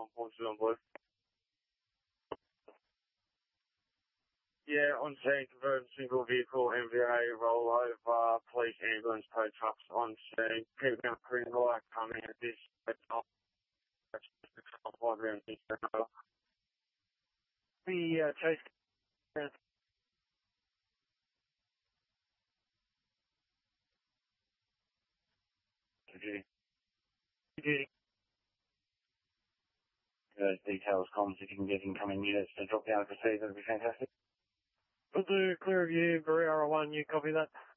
1.2 on board. Yeah, on scene, converted single vehicle, MVA, rollover, police, ambulance, tow trucks on scene. Keep down green light coming at this. The chase. Those details, comms, if you can get incoming units to drop down and proceed, that'd be fantastic. We'll do clear of you, Barriera 1, you copy that?